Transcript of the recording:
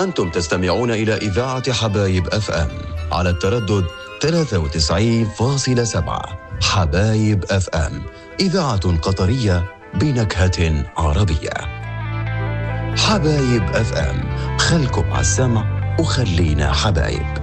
أنتم تستمعون إلى إذاعة حبايب أف أم على التردد 93.7. حبايب أف أم، إذاعة قطرية بنكهة عربية. حبايب أف أم، خلكم على السمع وخلينا حبايب.